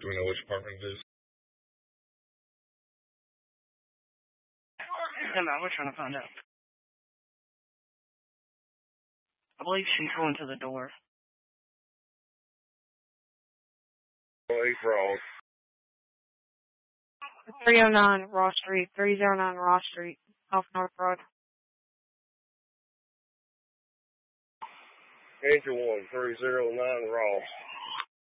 Do we know which apartment it is? No, we're trying to find out. I believe she's going to the door. 8 Ross. 309 Ross Street. 309 Ross Street. Off North Road. Angel 1, 309 Ross.